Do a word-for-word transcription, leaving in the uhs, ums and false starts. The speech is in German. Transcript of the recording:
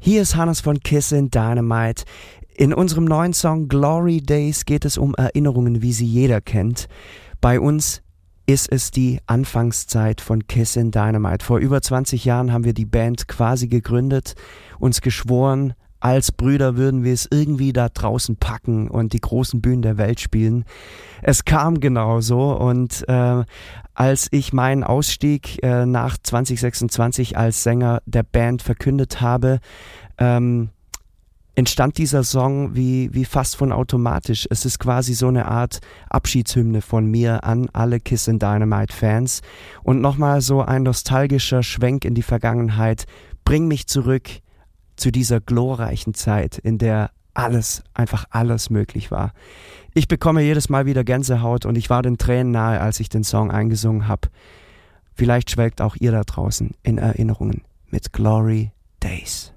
Hier ist Hannes von Kissin' Dynamite. In unserem neuen Song Glory Days geht es um Erinnerungen, wie sie jeder kennt. Bei uns ist es die Anfangszeit von Kissin' Dynamite. Vor über zwanzig Jahren haben wir die Band quasi gegründet, uns geschworen, als Brüder würden wir es irgendwie da draußen packen und die großen Bühnen der Welt spielen. Es kam genauso und äh, als ich meinen Ausstieg äh, nach zwanzig sechsundzwanzig als Sänger der Band verkündet habe, ähm, entstand dieser Song wie, wie fast von automatisch. Es ist quasi so eine Art Abschiedshymne von mir an alle Kissin' Dynamite Fans. Und nochmal so ein nostalgischer Schwenk in die Vergangenheit. Bring mich zurück zu dieser glorreichen Zeit, in der alles, einfach alles möglich war. Ich bekomme jedes Mal wieder Gänsehaut und ich war den Tränen nahe, als ich den Song eingesungen habe. Vielleicht schwelgt auch ihr da draußen in Erinnerungen mit Glory Days.